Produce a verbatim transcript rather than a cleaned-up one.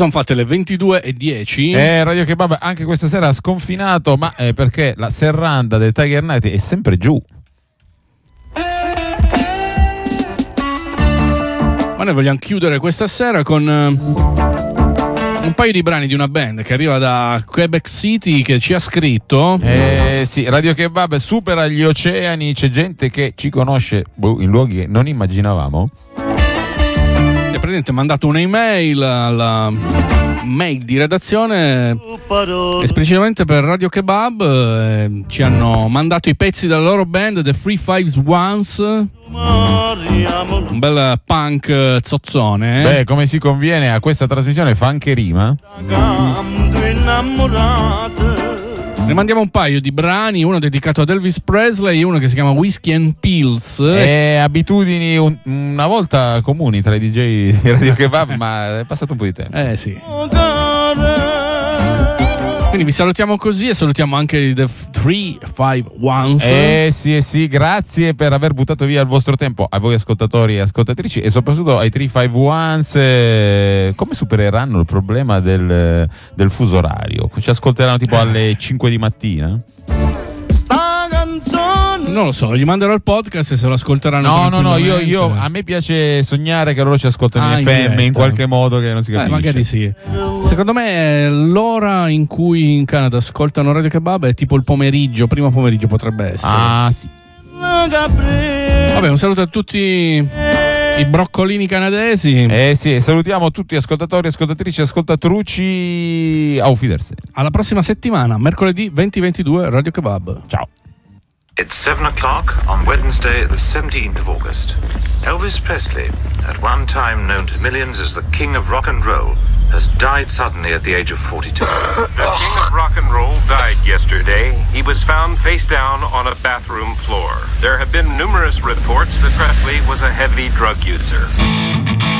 sono fatte le ventidue e dieci. Eh, Radio Kebab anche questa sera ha sconfinato, ma eh, perché la serranda del Tiger Night è sempre giù. Ma noi vogliamo chiudere questa sera con uh, un paio di brani di una band che arriva da Quebec City, che ci ha scritto. Eh sì, Radio Kebab supera gli oceani, c'è gente che ci conosce in luoghi che non immaginavamo. E praticamente ha mandato un'email alla mail di redazione esplicitamente per Radio Kebab, eh, ci hanno mandato i pezzi della loro band The Free Fives Ones, un bel punk zozzone, eh? Beh, come si conviene a questa trasmissione fa anche rima. Ne mandiamo un paio di brani, uno dedicato ad Elvis Presley e uno che si chiama Whiskey and Pills. E abitudini un, una volta comuni tra i D J di Radio Kebab, ma è passato un po' di tempo. Eh sì. Quindi vi salutiamo così e salutiamo anche The tre cinque Ones. Eh sì, eh sì, grazie per aver buttato via il vostro tempo a voi ascoltatori e ascoltatrici e soprattutto ai tre cinque Ones. Eh, come supereranno il problema del, del fuso orario? Ci ascolteranno tipo alle cinque di mattina? Non lo so, gli manderò il podcast e se lo ascolteranno. No, no, no, io, io a me piace sognare che loro ci ascoltano ah, in F M in, in qualche modo che non si capisce. Eh, magari sì. Secondo me l'ora in cui in Canada ascoltano Radio Kebab è tipo il pomeriggio, primo pomeriggio potrebbe essere. Ah, sì. Vabbè, un saluto a tutti i broccolini canadesi. Eh sì, salutiamo tutti ascoltatori, ascoltatrici, ascoltatruci. Auf Wiedersehen. Alla prossima settimana, mercoledì venti ventidue, Radio Kebab. Ciao. It's seven o'clock on Wednesday, the seventeenth of August. Elvis Presley, at one time known to millions as the King of Rock and Roll, has died suddenly at the age of forty-two. The King of Rock and Roll died yesterday. He was found face down on a bathroom floor. There have been numerous reports that Presley was a heavy drug user.